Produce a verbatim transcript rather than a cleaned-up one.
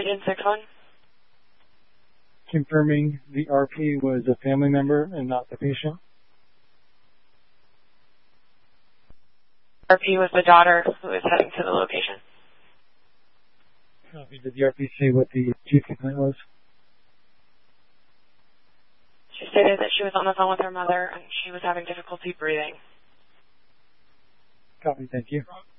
Agent six one. Confirming the R P was a family member and not the patient. R P was the daughter who was heading to the location. Copy. Did the R P say what the chief complaint was? She stated that she was on the phone with her mother and she was having difficulty breathing. Copy. Thank you.